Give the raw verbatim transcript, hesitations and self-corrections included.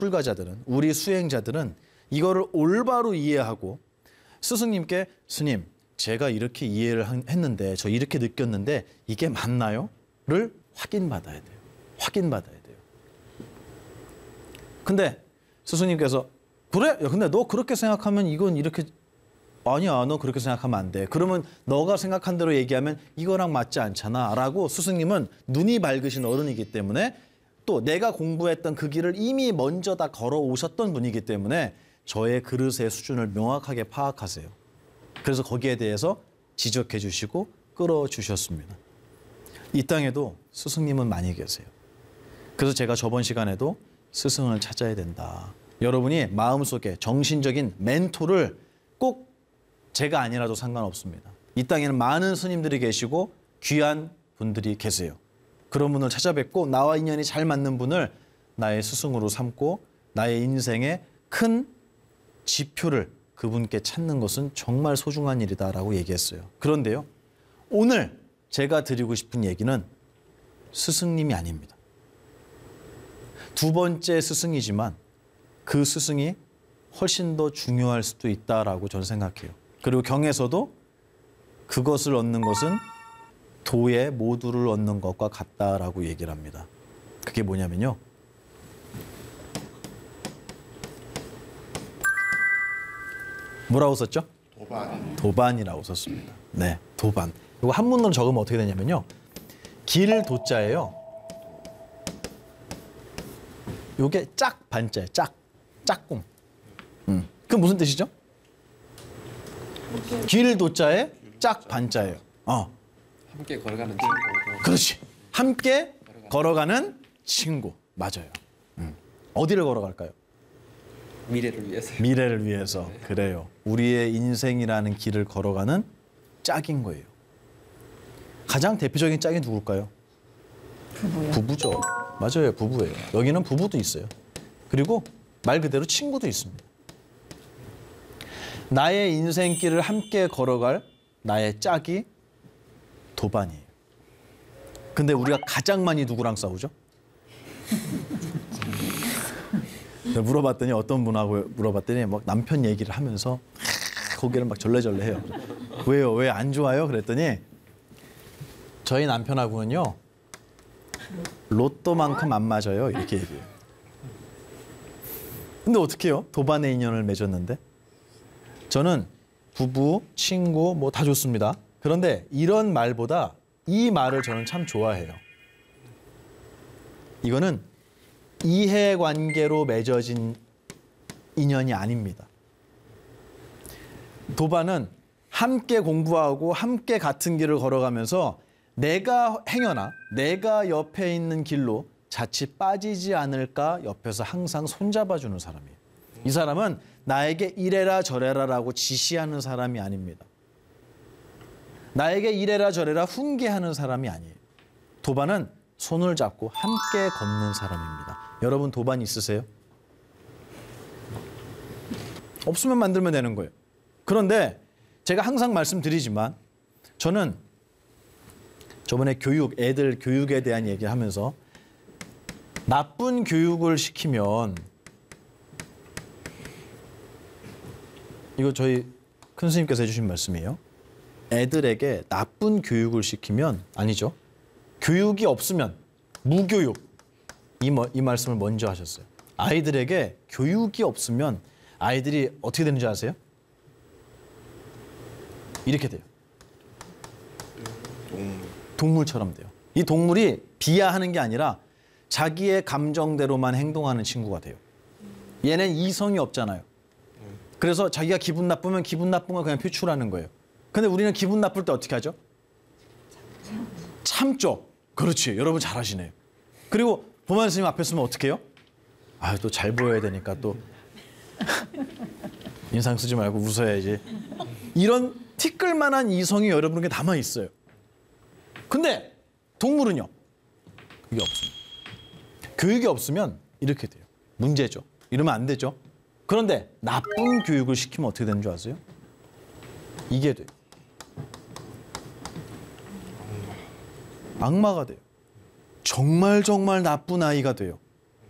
불가자들은, 우리 수행자들은 이거를 올바로 이해하고 스승님께 스님, 제가 이렇게 이해를 했는데, 저 이렇게 느꼈는데 이게 맞나요? 를 확인받아야 돼요. 확인받아야 돼요. 근데 스승님께서 그래? 야, 근데 너 그렇게 생각하면 이건 이렇게 아니야, 너 그렇게 생각하면 안 돼. 그러면 너가 생각한 대로 얘기하면 이거랑 맞지 않잖아 라고 스승님은 눈이 밝으신 어른이기 때문에 또 내가 공부했던 그 길을 이미 먼저 다 걸어오셨던 분이기 때문에 저의 그릇의 수준을 명확하게 파악하세요. 그래서 거기에 대해서 지적해 주시고 끌어주셨습니다. 이 땅에도 스승님은 많이 계세요. 그래서 제가 저번 시간에도 스승을 찾아야 된다. 여러분이 마음속에 정신적인 멘토를 꼭 제가 아니라도 상관없습니다. 이 땅에는 많은 스님들이 계시고 귀한 분들이 계세요. 그런 분을 찾아뵙고 나와 인연이 잘 맞는 분을 나의 스승으로 삼고 나의 인생의 큰 지표를 그분께 찾는 것은 정말 소중한 일이다라고 얘기했어요. 그런데요, 오늘 제가 드리고 싶은 얘기는 스승님이 아닙니다. 두 번째 스승이지만 그 스승이 훨씬 더 중요할 수도 있다라고 저는 생각해요. 그리고 경에서도 그것을 얻는 것은 도의 모두를 얻는 것과 같다라고 얘기를 합니다. 그게 뭐냐면요, 뭐라고 썼죠? 도반. 도반이라고 썼습니다. 네, 도반. 이거 한문으로 적으면 어떻게 되냐면요, 길 도자예요. 요게 짝 반자예요. 짝, 짝꿍. 음, 그 무슨 뜻이죠? 길 도자에 짝 반자예요. 어, 함께 걸어가는 친구. 그렇지. 함께 걸어가는 친구. 맞아요. 음. 어디를 걸어갈까요? 미래를 위해서. 미래를 위해서. 네. 그래요. 우리의 인생이라는 길을 걸어가는 짝인 거예요. 가장 대표적인 짝이 누굴까요? 부부요. 부부죠. 맞아요. 부부예요. 여기는 부부도 있어요. 그리고 말 그대로 친구도 있습니다. 나의 인생길을 함께 걸어갈 나의 짝이 도반이에요. 근데 우리가 가장 많이 누구랑 싸우죠? 물어봤더니 어떤 분하고 물어봤더니 막 남편 얘기를 하면서 고개를 막 절레절레 해요. 왜요? 왜 안 좋아요? 그랬더니 저희 남편하고는요, 로또만큼 안 맞아요. 이렇게 얘기해요. 근데 어떻게 해요? 도반의 인연을 맺었는데. 저는 부부, 친구 뭐 다 좋습니다. 그런데 이런 말보다 이 말을 저는 참 좋아해요. 이거는 이해관계로 맺어진 인연이 아닙니다. 도반은 함께 공부하고 함께 같은 길을 걸어가면서 내가 행여나 내가 옆에 있는 길로 자칫 빠지지 않을까 옆에서 항상 손잡아주는 사람이에요. 이 사람은 나에게 이래라 저래라라고 지시하는 사람이 아닙니다. 나에게 이래라 저래라 훈계하는 사람이 아니에요. 도반은 손을 잡고 함께 걷는 사람입니다. 여러분 도반 있으세요? 없으면 만들면 되는 거예요. 그런데 제가 항상 말씀드리지만 저는 저번에 교육, 애들 교육에 대한 얘기하면서 나쁜 교육을 시키면, 이거 저희 큰 스님께서 해주신 말씀이에요. 애들에게 나쁜 교육을 시키면, 아니죠, 교육이 없으면 무교육, 이, 이 말씀을 먼저 하셨어요. 아이들에게 교육이 없으면 아이들이 어떻게 되는지 아세요? 이렇게 돼요. 동물처럼 돼요. 이 동물이 비하하는 게 아니라 자기의 감정대로만 행동하는 친구가 돼요. 얘는 이성이 없잖아요. 그래서 자기가 기분 나쁘면 기분 나쁜 걸 그냥 표출하는 거예요. 근데 우리는 기분 나쁠 때 어떻게 하죠? 참죠. 그렇지. 여러분 잘하시네요. 그리고 보만 스님 앞에 서면 어떻게 해요? 아, 또 잘 보여야 되니까 또 인상 쓰지 말고 웃어야지. 이런 티끌만한 이성이 여러분에게 남아 있어요. 근데 동물은요, 그게 없습니다. 교육이 없으면 이렇게 돼요. 문제죠. 이러면 안 되죠. 그런데 나쁜 교육을 시키면 어떻게 되는 줄 아세요? 이게 돼요. 악마가 돼요. 정말 정말 나쁜 아이가 돼요.